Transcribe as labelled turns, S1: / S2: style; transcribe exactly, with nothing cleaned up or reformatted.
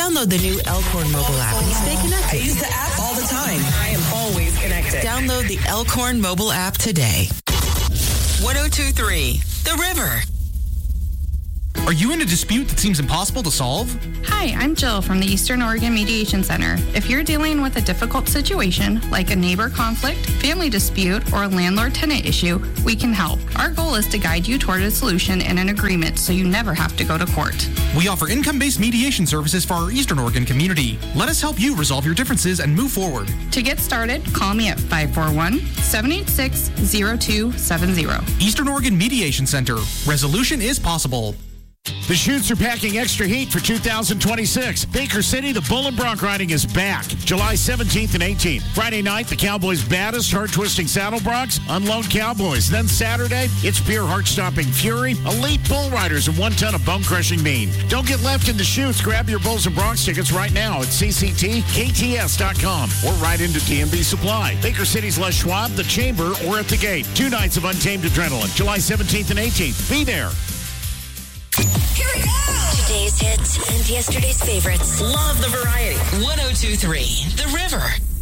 S1: Download the new Elkhorn mobile app and stay connected.
S2: I use the app all the time. I am always connected.
S1: Download the Elkhorn mobile app today. one oh two point three The River.
S3: Are you in a dispute that seems impossible to solve?
S4: Hi, I'm Jill from the Eastern Oregon Mediation Center. If you're dealing with a difficult situation, like a neighbor conflict, family dispute, or a landlord-tenant issue, we can help. Our goal is to guide you toward a solution and an agreement so you never have to go to court.
S3: We offer income-based mediation services for our Eastern Oregon community. Let us help you resolve your differences and move forward.
S4: To get started, call me at five four one, seven eight six, zero two seven zero.
S3: Eastern Oregon Mediation Center. Resolution is possible.
S5: The Chutes are packing extra heat for two thousand twenty-six. Baker City, the Bull and Bronc riding is back. July seventeenth and eighteenth. Friday night, the Cowboys' baddest, heart-twisting saddle broncs, Unload Cowboys. Then Saturday, it's pure heart-stopping fury, elite bull riders, and one ton of bone-crushing mean. Don't get left in the Chutes. Grab your Bulls and Broncs tickets right now at c c t k t s dot com or right into D M B Supply. Baker City's Les Schwab, the Chamber, or at the Gate. Two nights of Untamed Adrenaline, July seventeenth and eighteenth. Be there.
S6: Here we go! Today's hits and yesterday's favorites.
S2: Love the variety.
S1: one oh two point three The River.